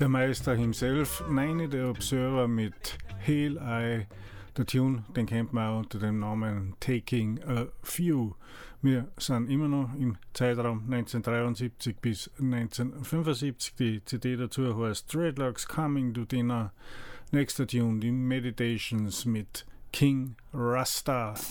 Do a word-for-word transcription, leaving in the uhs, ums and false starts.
Der Meister himself, Nine the Observer mit Hail Eye. Der Tune, den kennt man auch unter dem Namen Taking a Few. Wir sind immer noch im Zeitraum neunzehnhundertdreiundsiebzig bis neunzehnhundertfünfundsiebzig. Die C D dazu heißt Dreadlocks Coming to Dinner. Nächster Tune, die Meditations mit King Rasta.